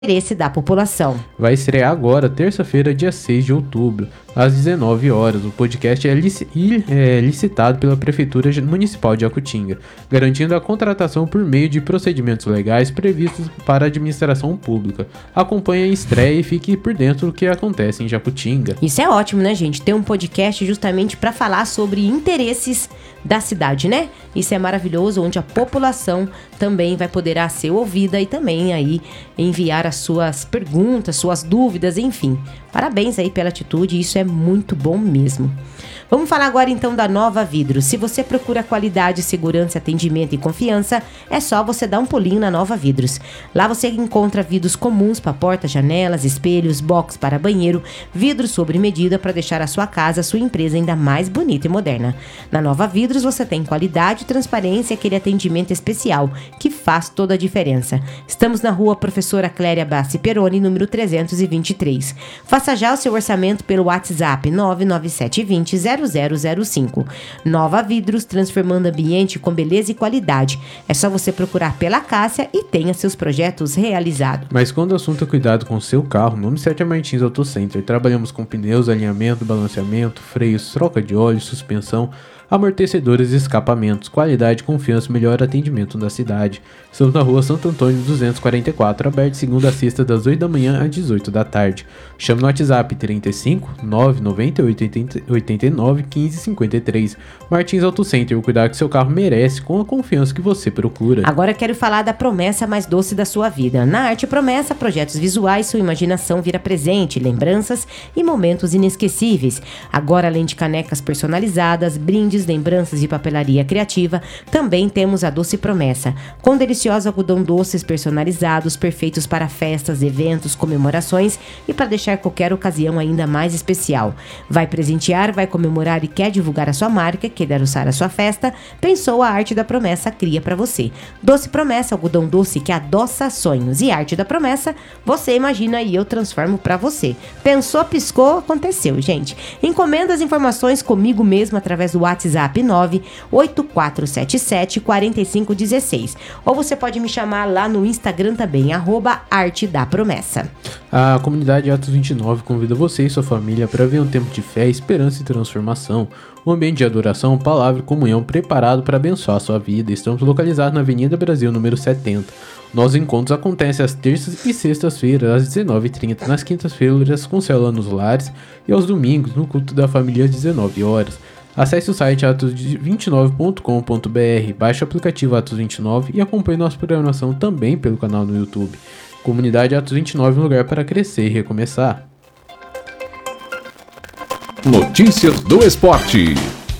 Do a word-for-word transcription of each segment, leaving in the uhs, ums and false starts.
interesse da população. Vai estrear agora, terça-feira, dia seis de outubro, às dezenove horas. O podcast é, lic- é licitado pela Prefeitura Municipal de Jacutinga, garantindo a contratação por meio de procedimentos legais previstos para a administração pública. Acompanhe a estreia e fique por dentro do que acontece em Jacutinga. Isso é ótimo, né, gente? Ter um podcast justamente para falar sobre interesses da cidade, né? Isso é maravilhoso, onde a população também vai poder ser ouvida e também aí enviar as suas perguntas, suas dúvidas, enfim. Parabéns aí pela atitude, isso é muito bom mesmo. Vamos falar agora então da Nova Vidros. Se você procura qualidade, segurança, atendimento e confiança, é só você dar um pulinho na Nova Vidros. Lá você encontra vidros comuns para portas, janelas, espelhos, box para banheiro, vidros sob medida para deixar a sua casa, sua empresa ainda mais bonita e moderna. Na Nova Vidros você tem qualidade, transparência e aquele atendimento especial que faz toda a diferença. Estamos na rua Professora Cléria Bassi Peroni, número trezentos e vinte e três. Faça já o seu orçamento pelo WhatsApp nove nove sete dois zero zero zero zero cinco. Nova Vidros, transformando ambiente com beleza e qualidade. É só você procurar pela Cássia e tenha seus projetos realizados. Mas quando o assunto é cuidado com o seu carro, o nome certo é Martins Auto Center. Trabalhamos com pneus, alinhamento, balanceamento, freios, troca de óleo, suspensão, amortecedores e escapamentos, qualidade, confiança e melhor atendimento da cidade. Estamos na rua Santo Antônio duzentos e quarenta e quatro, aberto de segunda a sexta das oito da manhã às dezoito da tarde. Chame no WhatsApp trinta e cinco, nove nove oito, oitenta e nove, quinze cinquenta e três. Martins Auto Center, o cuidado que seu carro merece com a confiança que você procura. Agora quero falar da promessa mais doce da sua vida. Na Arte Promessa, projetos visuais, sua imaginação vira presente, lembranças e momentos inesquecíveis. Agora, além de canecas personalizadas, brindes, lembranças e papelaria criativa, também temos a Doce Promessa, com deliciosos algodão doces personalizados, perfeitos para festas, eventos, comemorações e para deixar qualquer ocasião ainda mais especial. Vai presentear, vai comemorar e quer divulgar a sua marca, quer adoçar a sua festa? Pensou a Arte da Promessa cria para você. Doce Promessa, algodão doce que adoça sonhos, e Arte da Promessa, você imagina e eu transformo para você. Pensou, piscou, aconteceu, gente. Encomenda as informações comigo mesmo através do WhatsApp WhatsApp nove oito quatro sete sete, quatro cinco um seis. Ou você pode me chamar lá no Instagram também, arroba Arte da Promessa. A comunidade Atos vinte e nove convida você e sua família para ver um tempo de fé, esperança e transformação. Um ambiente de adoração, palavra e comunhão preparado para abençoar a sua vida. Estamos localizados na Avenida Brasil, número setenta. Nossos encontros acontecem às terças e sextas-feiras, às dezenove e trinta, nas quintas-feiras com célula nos lares e aos domingos no culto da família às dezenove horas. Acesse o site atos vinte e nove ponto com ponto b r, baixe o aplicativo Atos vinte e nove e acompanhe nossa programação também pelo canal no YouTube. Comunidade Atos vinte e nove, um lugar para crescer e recomeçar. Notícias do esporte.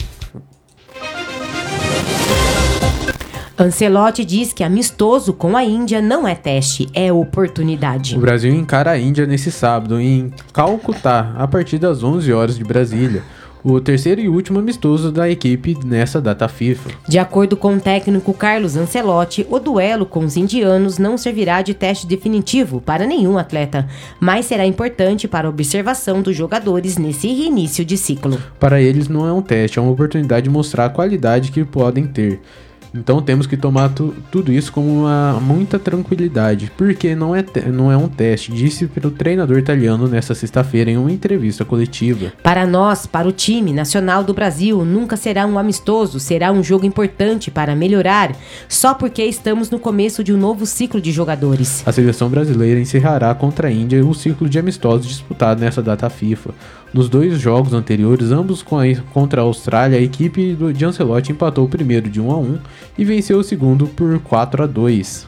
Ancelotti diz que amistoso com a Índia não é teste, é oportunidade. O Brasil encara a Índia nesse sábado em Calcutá, a partir das onze horas de Brasília. O terceiro e último amistoso da equipe nessa data FIFA. De acordo com o técnico Carlos Ancelotti, o duelo com os indianos não servirá de teste definitivo para nenhum atleta, mas será importante para a observação dos jogadores nesse início de ciclo. Para eles não é um teste, é uma oportunidade de mostrar a qualidade que podem ter. Então temos que tomar tu, tudo isso com uma, muita tranquilidade, porque não é, te, não é um teste, disse pelo treinador italiano nesta sexta-feira em uma entrevista coletiva. Para nós, para o time nacional do Brasil, nunca será um amistoso, será um jogo importante para melhorar, só porque estamos no começo de um novo ciclo de jogadores. A seleção brasileira encerrará contra a Índia o ciclo de amistosos disputado nessa data FIFA. Nos dois jogos anteriores, ambos com a, contra a Austrália, a equipe do, de Ancelotti empatou o primeiro de um a um e venceu o segundo por quatro a dois.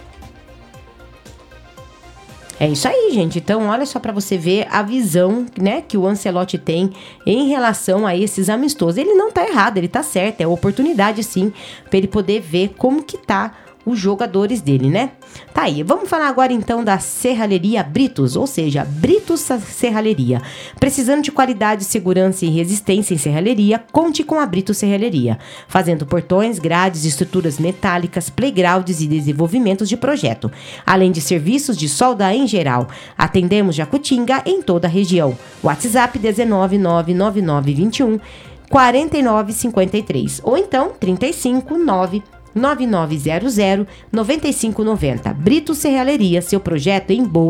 É isso aí, gente. Então, olha só para você ver a visão, né, que o Ancelotti tem em relação a esses amistosos. Ele não tá errado, ele tá certo. É oportunidade, sim, para ele poder ver como que tá os jogadores dele, né? Tá aí, vamos falar agora então da Serralheria Britos, ou seja, Britos Serralheria. Precisando de qualidade, segurança e resistência em serralheria, conte com a Britos Serralheria. Fazendo portões, grades, estruturas metálicas, playgrounds e desenvolvimentos de projeto. Além de serviços de solda em geral. Atendemos Jacutinga em toda a região. WhatsApp dezenove, nove nove nove, vinte e um, quarenta e nove cinquenta e três ou então trinta e cinco, nove nove nove zero zero nove cinco nove zero. Brito Serralheria, seu projeto em boa